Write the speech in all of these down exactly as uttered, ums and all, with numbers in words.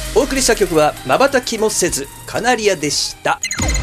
お送りした曲は瞬きもせずカナリアでした。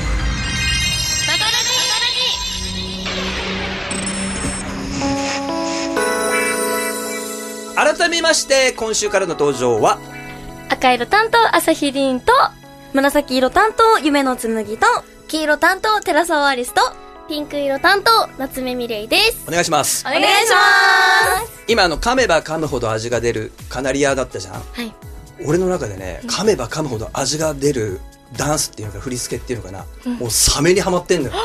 改めまして今週からの登場は赤色担当朝日凛と紫色担当夢の紬と黄色担当寺澤アリスとピンク色担当夏目みれいです。 お願いします。 お願いします。 今あの噛めば噛むほど味が出るカナリアだったじゃん。 はい。 俺の中でね、噛めば噛むほど味が出るダンスっていうのか振り付けっていうのかな、うん、もうサメにハマってんのよ。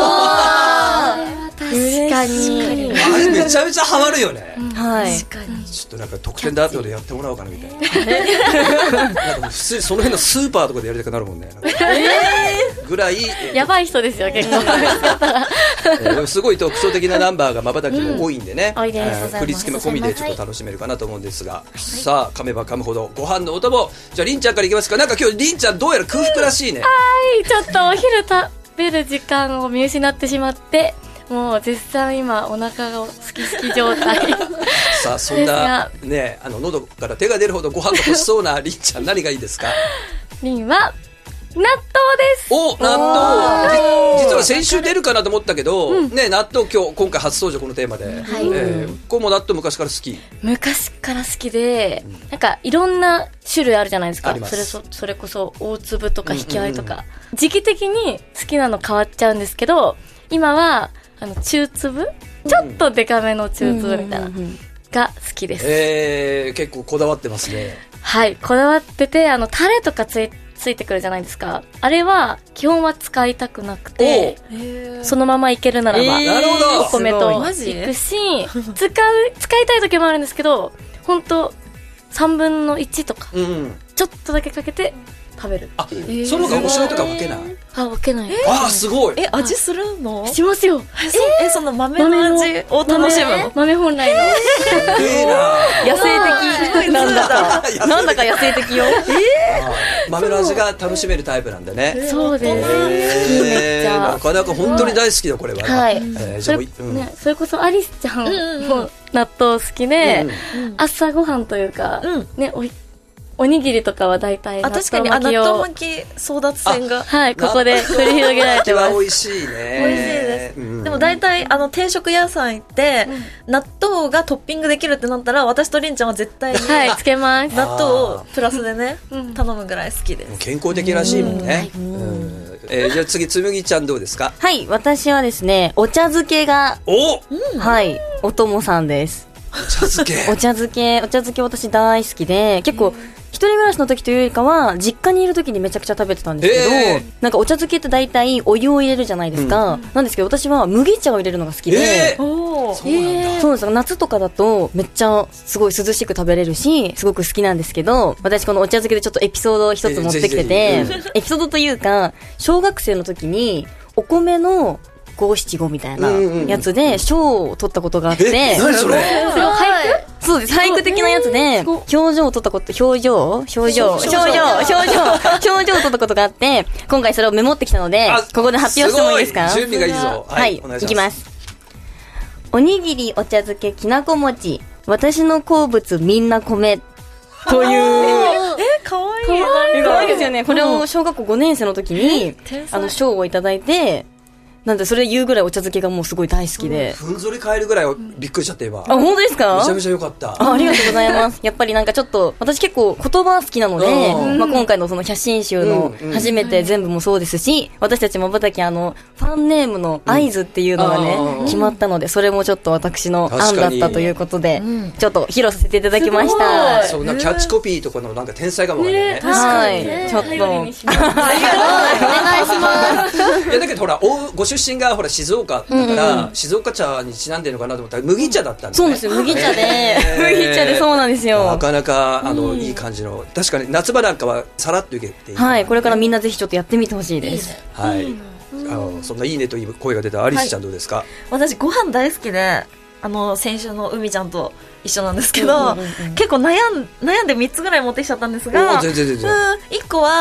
確かにあれめちゃめちゃハマるよね、 うん、 はい。 確かにちょっとなんか特典で後でやってもらおうかなみたいな。なんか普通その辺のスーパーとかでやりたくなるもんね。えー、ぐらいやばい人ですよ結構。 えー、すごい特徴的なナンバーが瞬きも多いんでね、 うん、多いです。 えー、振り付けも込みでちょっと楽しめるかなと思うんですが、はい、さあ噛めば噛むほどご飯のお供、じゃありんちゃんからいきますか。なんか今日りんちゃんどうやら空腹らしいね。 はい、ちょっとお昼食べる時間を見失ってしまってもう絶賛今お腹がすきすき状態。 さあそんなね、あの喉から手が出るほどご飯が欲しそうなりんちゃん何がいいですか。 りんは納豆です。 お、納豆。実は先週出るかなと思ったけど、うん、ね、納豆今日今回初登場このテーマで、はい、えー、こうも納豆昔から好き。 昔から好きで、うん、なんかいろんな種類あるじゃないですか。それそそれこそ大粒とか引き割りとか、うんうんうん、時期的に好きなの変わっちゃうんですけど、今はあの中粒、ちょっとデカめの中粒みたいなが好きです。 えー、結構こだわってますね。 はい、こだわってて、あのタレとかついてついてくるじゃないですか。あれは基本は使いたくなくて、そのままいけるならば、 えー、 お米といくし、使う使いたい時もあるんですけど、本当三分の一とか、うん、ちょっとだけかけて食べる。 あ、えー、その他お醤油とか分けない？ あ、分けない。 えー、あ、すごい。 え、味するの？ しますよ。 え、その豆の味を楽しむの？ 豆本来の。 えー、 野生的。なんだか、なんだか野生的よ。 えー、豆の味が楽しめるタイプなんだね。 そうです。 えー、めっちゃ。なかなか本当に大好きだこれは。 はい。えー、それ、うん、ね、それこそアリスちゃんも納豆好きで、うん、朝ごはんというか、うん、ね、おいおにぎりとかは大体納豆巻きを、あ、確かに、あ、納豆巻き争奪戦が、はい、ここで繰り広げられてます。 美味しいね。美味しいです。うん、でも大体あの定食屋さん行って、うん、納豆がトッピングできるってなったら、私とりんちゃんは絶対に、 はい、つけます。 納豆をプラスでね、頼むぐらい好きです。 健康的らしいもんね。うんうん、えー、じゃあ次つむぎちゃんどうですか。 はい、私はですね、お茶漬けが、 お、 うん、はい、お供さんです。 お茶漬けお茶漬けお茶漬け私大好きで、結構一人暮らしの時というよりかは実家にいる時にめちゃくちゃ食べてたんですけど、えー、なんかお茶漬けって大体お湯を入れるじゃないですか、うん、なんですけど私は麦茶を入れるのが好きで、 えー、おそうなんだ、そうなんですよ。夏とかだとめっちゃすごい涼しく食べれるしすごく好きなんですけど、私このお茶漬けでちょっとエピソードを一つ持ってきてて、えー、エピソードというか小学生の時にお米の五七五みたいなやつで賞を取ったことがあって、 え、何それ？ それは俳句？そうです、俳句的なやつで表情を取ったこと、表情表情表情表情表情を取ったことがあって、今回それをメモってきたのでここで発表してもいいですか？ 準備がいいぞ。 はい、はい、いきます。おにぎりお茶漬けきなこ餅私の好物みんな米というえ、かわいい。かわいいですよね。これを小学校ごねん生の時にあの賞をいただいて、なんでそれ言うぐらいお茶漬けがもうすごい大好きで、 ふんぞり返るぐらいびっくりしちゃって今。 あ、本当ですか？ めちゃめちゃ良かった。 あ、ありがとうございます。やっぱりなんかちょっと私結構言葉好きなので、まあ、今回のその写真集の初めて全部もそうですし、私たちまばたきあのファンネームの合図っていうのがね、うん、決まったので、それもちょっと私の案だったということで、ちょっと披露させていただきました。 そうなキャッチコピーとかのなんか天才かもわかんないね。 はい、ちょっとお願いします。 いやだけどほらご出身がほら静岡だから、うんうん、静岡茶にちなんでるのかなと思ったら麦茶だったんですね。 そうですよ、麦茶で、えー、麦茶でそうなんですよ。 なかなかあの、うん、いい感じの、確かに夏場なんかはさらっといけていい、ね、 はい、これからみんなぜひちょっとやってみてほしいです。 はい、うん、あのそんないいねという声が出たアリスちゃんどうですか？はい、 私ご飯大好きで、あの先週の海ちゃんと一緒なんですけど、うんうんうんうん、結構悩ん悩んでみっつぐらい持ってきちゃったんですが、 全然全然、 うん、いっこは